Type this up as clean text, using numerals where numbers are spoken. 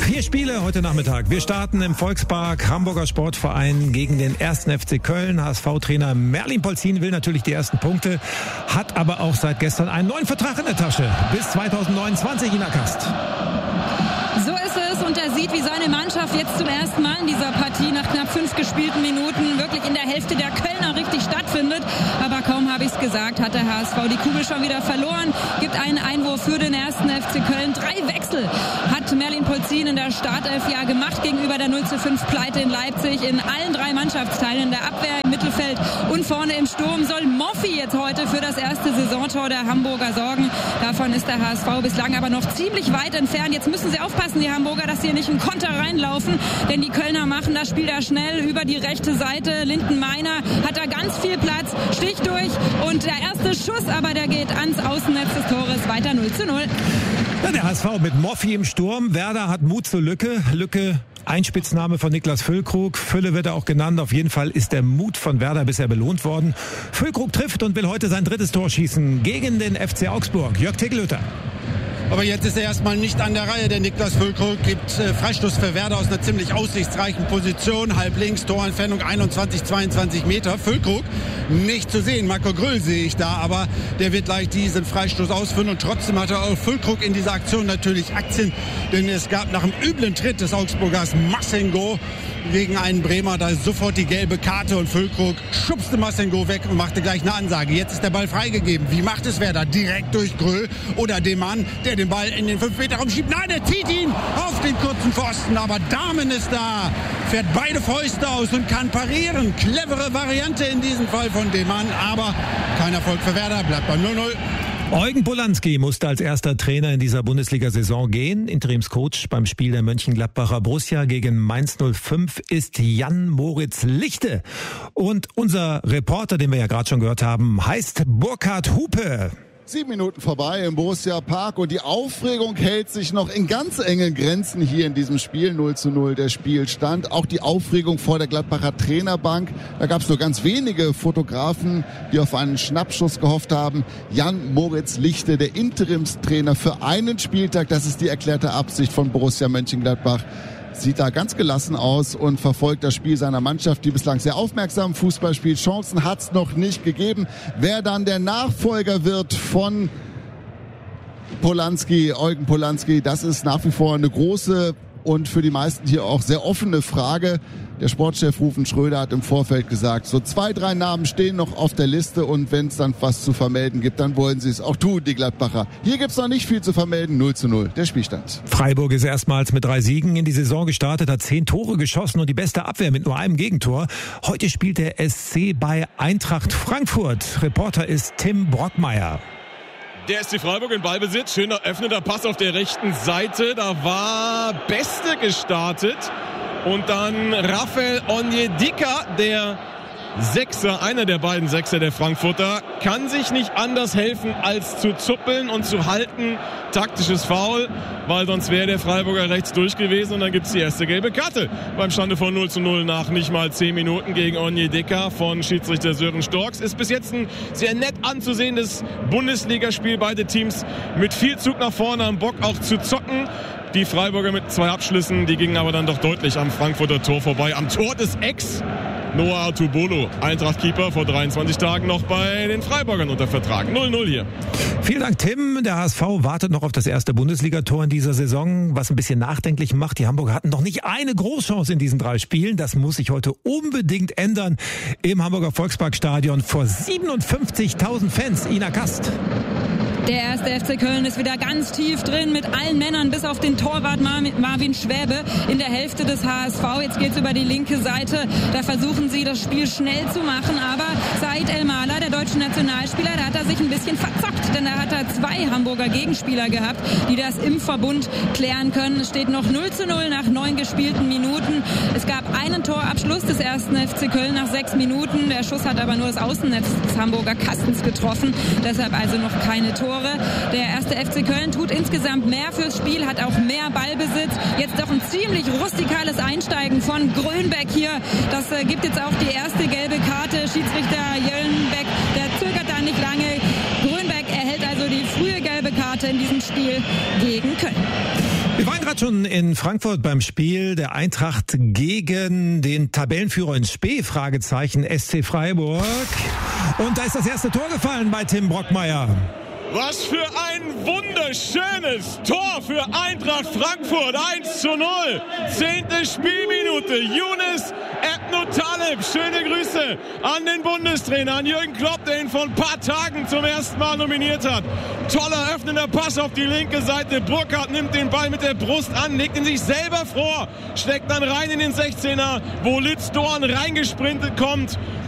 4 Spiele heute Nachmittag. Wir starten im Volkspark. Hamburger Sportverein gegen den 1. FC Köln. HSV-Trainer Merlin Polzin will natürlich die ersten Punkte, hat aber auch seit gestern einen neuen Vertrag in der Tasche. Bis 2029, Ina Kast. So ist es, und er sieht, wie seine Mannschaft jetzt zum ersten Mal in dieser Partie nach knapp 5 gespielten Minuten wirklich in der Hälfte der Kölner richtig stattfindet. Aber kaum habe ich es gesagt, hat der HSV die Kugel schon wieder verloren. Gibt einen Einwurf für den 1. FC Köln. 3 Wechsel hat Merlin Polzin in der Startelf ja gemacht gegenüber der 0:5 Pleite in Leipzig. In allen 3 Mannschaftsteilen, in der Abwehr, im Mittelfeld und vorne im Sturm, soll Moffi jetzt heute für das erste Saisontor der Hamburger sorgen. Davon ist der HSV bislang aber noch ziemlich weit entfernt. Jetzt müssen sie aufpassen, die Hamburger, dass sie nicht in Konter reinlaufen, denn die Kölner machen das Spiel da schnell über die rechte Seite. Linden Meiner hat da ganz viel Platz, Stich durch und der erste Schuss, aber der geht ans Außennetz des Tores, weiter 0:0. Ja, der HSV mit Moffi im Sturm. Werder hat Mut zur Lücke. Ein Spitzname von Niklas Füllkrug. Fülle wird er auch genannt. Auf jeden Fall ist der Mut von Werder bisher belohnt worden. Füllkrug trifft und will heute sein 3. Tor schießen gegen den FC Augsburg. Jörg Tegelöter. Aber jetzt ist er erstmal nicht an der Reihe. Der Niklas Füllkrug gibt Freistoß für Werder aus einer ziemlich aussichtsreichen Position. Halb links, Torentfernung 21, 22 Meter. Füllkrug nicht zu sehen. Marco Gröll sehe ich da, aber der wird gleich diesen Freistoß ausführen. Und trotzdem hatte auch Füllkrug in dieser Aktion natürlich Aktien. Denn es gab nach einem üblen Tritt des Augsburgers Massengo gegen einen Bremer da sofort die gelbe Karte. Und Füllkrug schubste Massengo weg und machte gleich eine Ansage. Jetzt ist der Ball freigegeben. Wie macht es Werder? Direkt durch Gröll oder dem Mann, der den Ball in den 5-Meter-Raum schiebt. Nein, er zieht ihn auf den kurzen Pfosten. Aber Dahmen ist da, fährt beide Fäuste aus und kann parieren. Clevere Variante in diesem Fall von dem Mann. Aber kein Erfolg für Werder, bleibt bei 0:0. Eugen Polanski musste als erster Trainer in dieser Bundesliga-Saison gehen. Interimscoach beim Spiel der Mönchengladbacher Borussia gegen Mainz 05 ist Jan-Moritz Lichte. Und unser Reporter, den wir ja gerade schon gehört haben, heißt Burkhard Hupe. 7 Minuten vorbei im Borussia Park und die Aufregung hält sich noch in ganz engen Grenzen hier in diesem Spiel. 0:0 der Spielstand. Auch die Aufregung vor der Gladbacher Trainerbank. Da gab es nur ganz wenige Fotografen, die auf einen Schnappschuss gehofft haben. Jan-Moritz Lichte, der Interimstrainer für einen Spieltag. Das ist die erklärte Absicht von Borussia Mönchengladbach. Sieht da ganz gelassen aus und verfolgt das Spiel seiner Mannschaft, die bislang sehr aufmerksam Fußball spielt. Chancen hat's noch nicht gegeben. Wer dann der Nachfolger wird von Polanski, Eugen Polanski, das ist nach wie vor eine große und für die meisten hier auch sehr offene Frage. Der Sportchef Rufen Schröder hat im Vorfeld gesagt, so 2, 3 Namen stehen noch auf der Liste und wenn es dann was zu vermelden gibt, dann wollen sie es auch tun, die Gladbacher. Hier gibt's noch nicht viel zu vermelden, 0:0 der Spielstand. Freiburg ist erstmals mit 3 Siegen in die Saison gestartet, hat 10 Tore geschossen und die beste Abwehr mit nur einem Gegentor. Heute spielt der SC bei Eintracht Frankfurt. Reporter ist Tim Brockmeier. Der SC Freiburg in Ballbesitz, schöner öffneter Pass auf der rechten Seite, da war Beste gestartet und dann Rafael Onyedika, der Sechser, einer der beiden Sechser der Frankfurter, kann sich nicht anders helfen als zu zuppeln und zu halten. Taktisches Foul, weil sonst wäre der Freiburger rechts durch gewesen und dann gibt es die erste gelbe Karte beim Stande von 0:0 nach nicht mal 10 Minuten gegen Onyedika von Schiedsrichter Sören Storks. Ist bis jetzt ein sehr nett anzusehendes Bundesligaspiel. Beide Teams mit viel Zug nach vorne, am Bock auch zu zocken. Die Freiburger mit 2 Abschlüssen, die gingen aber dann doch deutlich am Frankfurter Tor vorbei. Am Tor des Ex Noah Atubolo, Eintracht-Keeper, vor 23 Tagen noch bei den Freiburgern unter Vertrag. 0:0 hier. Vielen Dank, Tim. Der HSV wartet noch auf das erste Bundesligator in dieser Saison, was ein bisschen nachdenklich macht. Die Hamburger hatten noch nicht eine Großchance in diesen 3 Spielen. Das muss sich heute unbedingt ändern im Hamburger Volksparkstadion vor 57.000 Fans. Ina Kast. Der erste FC Köln ist wieder ganz tief drin mit allen Männern, bis auf den Torwart Marvin Schwäbe in der Hälfte des HSV. Jetzt geht's über die linke Seite. Da versuchen sie, das Spiel schnell zu machen. Aber Said El-Mala, der deutsche Nationalspieler, da hat er sich ein bisschen verzockt. Denn er hat da 2 Hamburger Gegenspieler gehabt, die das im Verbund klären können. Es steht noch 0:0 nach 9 gespielten Minuten. Es gab einen Torabschluss des ersten FC Köln nach 6 Minuten. Der Schuss hat aber nur das Außennetz des Hamburger Kastens getroffen. Deshalb also noch keine Tore. Der erste FC Köln tut insgesamt mehr fürs Spiel, hat auch mehr Ballbesitz. Jetzt doch ein ziemlich rustikales Einsteigen von Grönbeck hier. Das gibt jetzt auch die erste gelbe Karte. Schiedsrichter Jöllenbeck, der zögert da nicht lange. Grönbeck erhält also die frühe gelbe Karte in diesem Spiel gegen Köln. Wir waren gerade schon in Frankfurt beim Spiel der Eintracht gegen den Tabellenführer in Spee, Fragezeichen, SC Freiburg. Und da ist das erste Tor gefallen bei Tim Brockmeier. Was für ein wunderschönes Tor für Eintracht Frankfurt. 1:0. 10. Spielminute. Younes Ebnu-Taleb. Schöne Grüße an den Bundestrainer, an Jürgen Klopp, der ihn vor ein paar Tagen zum ersten Mal nominiert hat. Toller öffnender Pass auf die linke Seite. Burkhardt nimmt den Ball mit der Brust an, legt ihn sich selber vor, steckt dann rein in den 16er, wo Lutz Dorn reingesprintet kommt